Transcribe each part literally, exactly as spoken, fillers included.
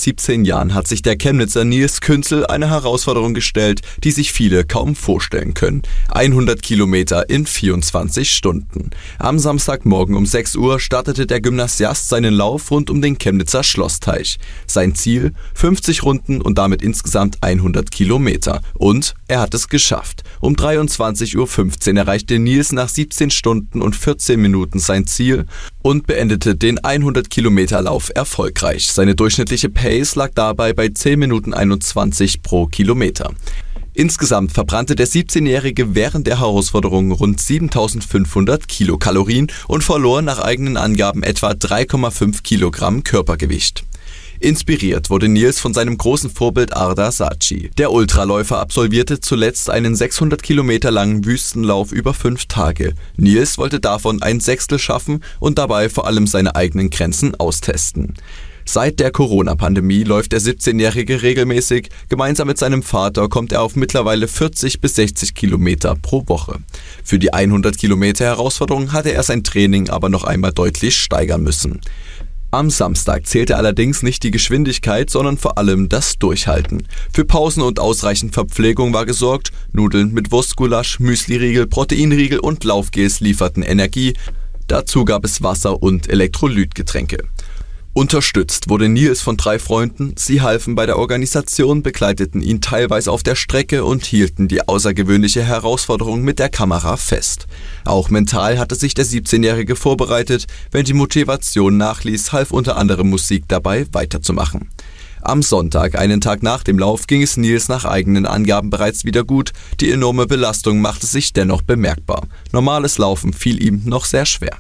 siebzehn Jahren hat sich der Chemnitzer Nils Künzel eine Herausforderung gestellt, die sich viele kaum vorstellen können. hundert Kilometer in vierundzwanzig Stunden. Am Samstagmorgen um sechs Uhr startete der Gymnasiast seinen Lauf rund um den Chemnitzer Schlossteich. Sein Ziel? fünfzig Runden und damit insgesamt hundert Kilometer. Und er hat es geschafft. Um dreiundzwanzig Uhr fünfzehn erreichte Nils nach siebzehn Stunden und vierzehn Minuten sein Ziel und beendete den hundert Kilometer Lauf erfolgreich. Seine durchschnittliche Pace lag dabei bei zehn Minuten einundzwanzig pro Kilometer. Insgesamt verbrannte der siebzehnjährige während der Herausforderung rund siebentausendfünfhundert Kilokalorien und verlor nach eigenen Angaben etwa drei Komma fünf Kilogramm Körpergewicht. Inspiriert wurde Nils von seinem großen Vorbild Ardar Saci. Der Ultraläufer absolvierte zuletzt einen sechshundert Kilometer langen Wüstenlauf über fünf Tage. Nils wollte davon ein Sechstel schaffen und dabei vor allem seine eigenen Grenzen austesten. Seit der Corona-Pandemie läuft der siebzehnjährige regelmäßig. Gemeinsam mit seinem Vater kommt er auf mittlerweile vierzig bis sechzig Kilometer pro Woche. Für die hundert Kilometer Herausforderung hatte er sein Training aber noch einmal deutlich steigern müssen. Am Samstag zählte allerdings nicht die Geschwindigkeit, sondern vor allem das Durchhalten. Für Pausen und ausreichend Verpflegung war gesorgt. Nudeln mit Wurstgulasch, Müsliriegel, Proteinriegel und Laufgels lieferten Energie. Dazu gab es Wasser und Elektrolytgetränke. Unterstützt wurde Nils von drei Freunden. Sie halfen bei der Organisation, begleiteten ihn teilweise auf der Strecke und hielten die außergewöhnliche Herausforderung mit der Kamera fest. Auch mental hatte sich der siebzehnjährige vorbereitet. Wenn die Motivation nachließ, half unter anderem Musik dabei, weiterzumachen. Am Sonntag, einen Tag nach dem Lauf, ging es Nils nach eigenen Angaben bereits wieder gut. Die enorme Belastung machte sich dennoch bemerkbar. Normales Laufen fiel ihm noch sehr schwer.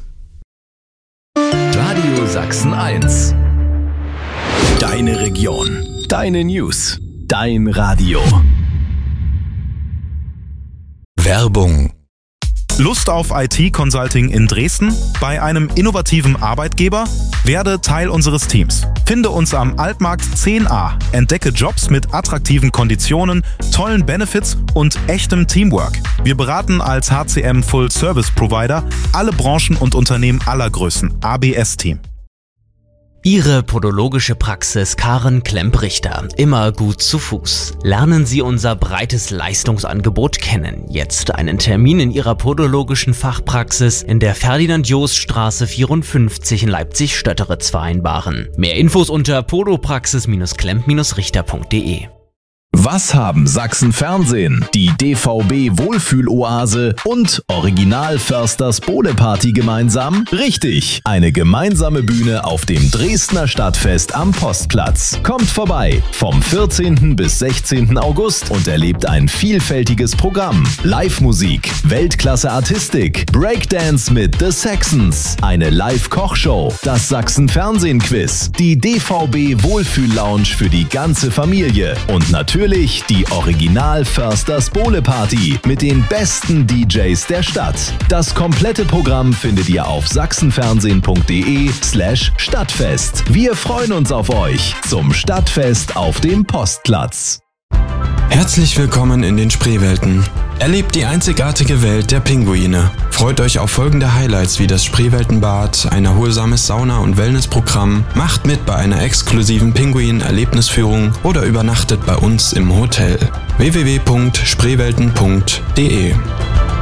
Radio Sachsen eins. Deine Region. Deine News. Dein Radio. Werbung. Lust auf I T-Consulting in Dresden? Bei einem innovativen Arbeitgeber? Werde Teil unseres Teams. Finde uns am Altmarkt zehn a. Entdecke Jobs mit attraktiven Konditionen, tollen Benefits und echtem Teamwork. Wir beraten als H C M Full Service Provider alle Branchen und Unternehmen aller Größen. A B S-Team. Ihre podologische Praxis Karen Klemp-Richter. Immer gut zu Fuß. Lernen Sie unser breites Leistungsangebot kennen. Jetzt einen Termin in Ihrer podologischen Fachpraxis in der Ferdinand-Jost-Straße vierundfünfzig in Leipzig-Stötteritz vereinbaren. Mehr Infos unter podopraxis Klemp Richter punkt de. Was haben Sachsen Fernsehen, die D V B Wohlfühloase und Original Försters Bodeparty gemeinsam? Richtig, eine gemeinsame Bühne auf dem Dresdner Stadtfest am Postplatz. Kommt vorbei vom vierzehnten bis sechzehnten August und erlebt ein vielfältiges Programm. Live-Musik, Weltklasse-Artistik, Breakdance mit The Saxons, eine Live-Kochshow, das Sachsen Fernsehen Quiz, die D V B Wohlfühl-Lounge für die ganze Familie und natürlich die Original Försters Bowle Party mit den besten D Js der Stadt. Das komplette Programm findet ihr auf sachsenfernsehen punkt de slash Stadtfest. Wir freuen uns auf euch zum Stadtfest auf dem Postplatz. Herzlich willkommen in den Spreewelten. Erlebt die einzigartige Welt der Pinguine. Freut euch auf folgende Highlights wie das Spreeweltenbad, ein erholsames Sauna- und Wellnessprogramm, macht mit bei einer exklusiven Pinguin-Erlebnisführung oder übernachtet bei uns im Hotel. w w w punkt spreewelten punkt de